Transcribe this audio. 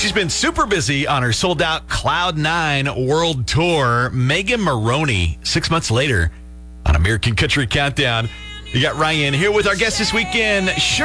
She's been super busy on her sold-out Cloud 9 World Tour. Megan Moroney, 6 months later on American Country Countdown. You got Ryan here with our guest this weekend,